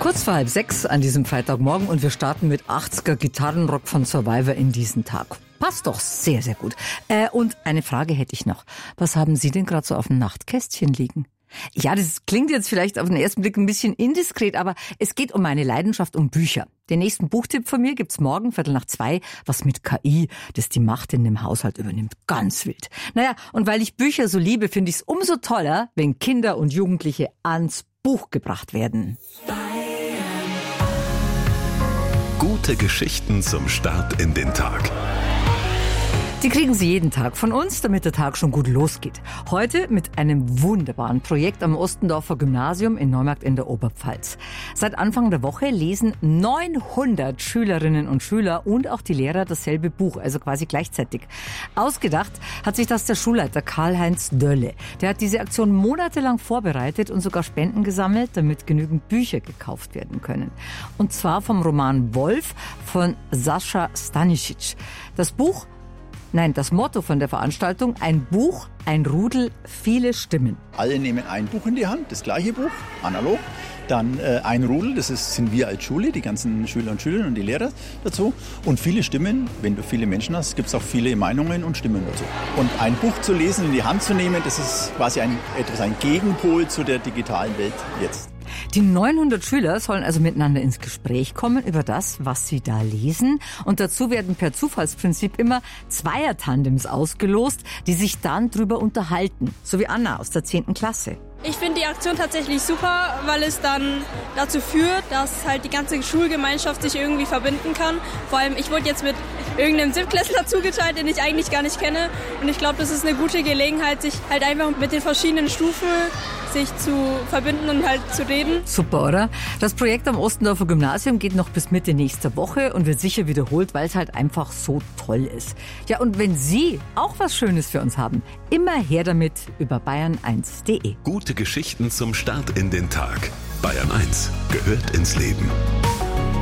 Kurz vor 5:30 an diesem Freitagmorgen und wir starten mit 80er Gitarrenrock von Survivor in diesen Tag. Passt doch sehr, sehr gut. Und eine Frage hätte ich noch. Was haben Sie denn gerade so auf dem Nachtkästchen liegen? Ja, das klingt jetzt vielleicht auf den ersten Blick ein bisschen indiskret, aber es geht um meine Leidenschaft um Bücher. Den nächsten Buchtipp von mir gibt's morgen, 1:15, was mit KI, das die Macht in dem Haushalt übernimmt. Ganz wild. Naja, und weil ich Bücher so liebe, finde ich es umso toller, wenn Kinder und Jugendliche ans Buch gebracht werden. Gute Geschichten zum Start in den Tag. Die kriegen Sie jeden Tag von uns, damit der Tag schon gut losgeht. Heute mit einem wunderbaren Projekt am Ostendorfer Gymnasium in Neumarkt in der Oberpfalz. Seit Anfang der Woche lesen 900 Schülerinnen und Schüler und auch die Lehrer dasselbe Buch, also quasi gleichzeitig. Ausgedacht hat sich das der Schulleiter Karl-Heinz Dölle. Der hat diese Aktion monatelang vorbereitet und sogar Spenden gesammelt, damit genügend Bücher gekauft werden können. Und zwar vom Roman Wolf von Sascha Stanisic. Das Motto von der Veranstaltung: ein Buch, ein Rudel, viele Stimmen. Alle nehmen ein Buch in die Hand, das gleiche Buch, analog. Dann ein Rudel, sind wir als Schule, die ganzen Schüler und Schülerinnen und die Lehrer dazu. Und viele Stimmen, wenn du viele Menschen hast, gibt es auch viele Meinungen und Stimmen dazu. Und ein Buch zu lesen, in die Hand zu nehmen, das ist quasi ein Gegenpol zu der digitalen Welt jetzt. Die 900 Schüler sollen also miteinander ins Gespräch kommen über das, was sie da lesen. Und dazu werden per Zufallsprinzip immer Zweiertandems ausgelost, die sich dann drüber unterhalten. So wie Anna aus der 10. Klasse. Ich finde die Aktion tatsächlich super, weil es dann dazu führt, dass halt die ganze Schulgemeinschaft sich irgendwie verbinden kann. Vor allem, ich wurde jetzt mit irgendeinem Siebtklässler zugeteilt, den ich eigentlich gar nicht kenne. Und ich glaube, das ist eine gute Gelegenheit, sich halt einfach mit den verschiedenen Stufen sich zu verbinden und halt zu reden. Super, oder? Das Projekt am Ostendorfer Gymnasium geht noch bis Mitte nächster Woche und wird sicher wiederholt, weil es halt einfach so toll ist. Ja, und wenn Sie auch was Schönes für uns haben, immer her damit über bayern1.de. Gute Geschichten zum Start in den Tag. Bayern 1 gehört ins Leben.